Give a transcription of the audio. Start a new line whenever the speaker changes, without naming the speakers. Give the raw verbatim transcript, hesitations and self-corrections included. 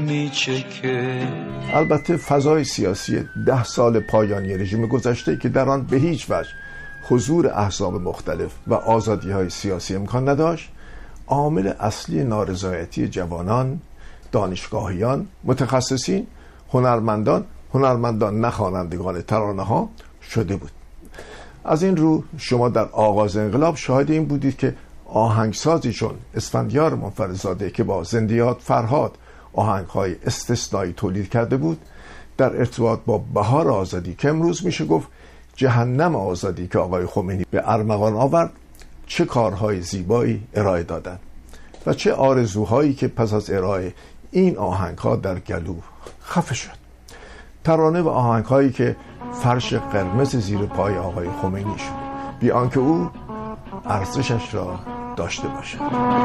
البته فضای سیاسی ده سال پایانی رژیم گذشته که در آن به هیچ وجه حضور احزاب مختلف و آزادی‌های سیاسی امکان نداشت، عامل اصلی نارضایتی جوانان، دانشگاهیان، متخصصین، هنرمندان، هنرمندان نه خوانندگان ترانه‌ها شده بود. از این رو شما در آغاز انقلاب شاهد این بودید که آهنگسازی چون اسفندیار منفردزاده که با زندیات فرهاد آهنگ‌های استثنایی تولید کرده بود، در ارتباط با بهار آزادی که امروز میشه گفت جهنم آزادی که آقای خمینی به ارمغان آورد، چه کارهای زیبایی ارائه دادند و چه آرزوهایی که پس از ارائه این آهنگ‌ها در گلو خفه شد. ترانه و آهنگ‌هایی که فرش قرمز زیر پای آقای خمینی شد، بی آنکه او ارزشش را داشته باشد.